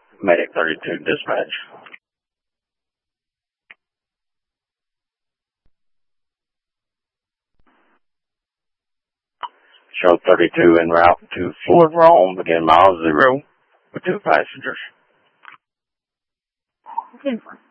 Medic 32 dispatch. Show 32 en route to Fort Rome, begin mile 0 with 2 passengers.